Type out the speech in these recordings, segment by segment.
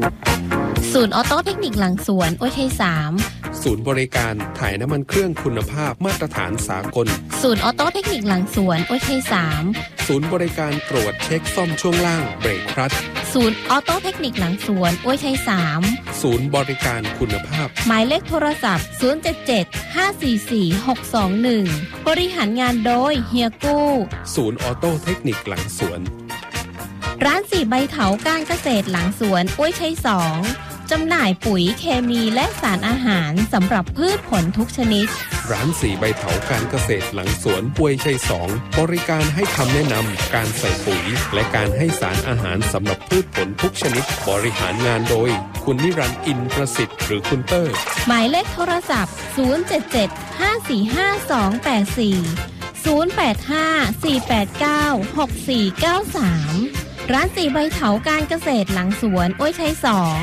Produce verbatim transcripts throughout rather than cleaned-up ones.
ศูนย์ออโต้เทคนิคหลังสวนโอเคสามศูนย์บริการถ่ายน้ำมันเครื่องคุณภาพมาตรฐานสากลศูนย์ออโต้เทคนิคหลังสวนโอเคสามศูนย์บริการตรวจเช็คซ่อมช่วงล่างเบรกคลัตช์ศูนย์ออโต้เทคนิคหลังสวนโอเคสามศูนย์บริการคุณภาพหมายเลขโทรศัพท์ศูนย์ เจ็ด เจ็ด ห้า สี่ สี่ หก สอง หนึ่งบริหารงานโดยเฮียกู้ศูนย์ออโต้เทคนิคหลังสวนร้านสี่ใบเถาการเกษตรหลังสวนอ้วยชัยสองจำหน่ายปุ๋ยเคมีและสารอาหารสำหรับพืชผลทุกชนิดร้านสี่ใบเถาการเกษตรหลังสวนป่วยชัยสองบริการให้คำแนะนำการใส่ปุ๋ยและการให้สารอาหารสำหรับพืชผลทุกชนิดบริหารงานโดยคุณนิรันดร์อินประสิทธิ์หรือคุณเตอร์หมายเลขโทรศัพท์ศูนย์ เจ็ด เจ็ด ห้า สี่ ห้า สอง แปด สี่ ศูนย์ แปด ห้า สี่ แปด เก้า หก สี่ เก้า สามร้านสี่ใบเถาการเกษตรหลังสวนอ้วยชัยสอง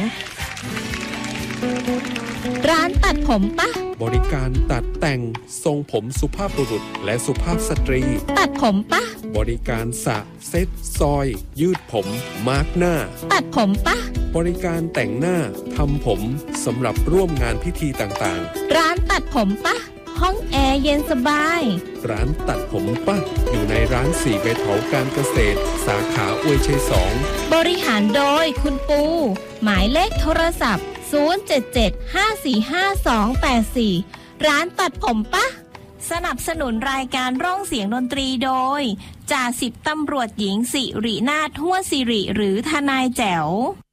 ร้านตัดผมปะบริการตัดแต่งทรงผมสุภาพบุรุษและสุภาพสตรีตัดผมปะบริการสระเซ็ตซอยยืดผมมาร์กหน้าตัดผมปะบริการแต่งหน้าทำผมสำหรับร่วมงานพิธีต่างๆร้านตัดผมปะห้องแอร์เย็นสบายร้านตัดผมปะอยู่ในร้านสี่ใบเถาการเกษตรสาขาอวยชัยสองบริหารโดยคุณปูหมายเลขโทรศัพท์ศูนย์ เจ็ด เจ็ด ห้า สี่ ห้า สอง แปด สี่ร้านตัดผมปะสนับสนุนรายการร้องเสียงดนตรีโดยจ่าสิบตำรวจหญิงสิรินาถ หัวสิริหรือทนายแจ๋ว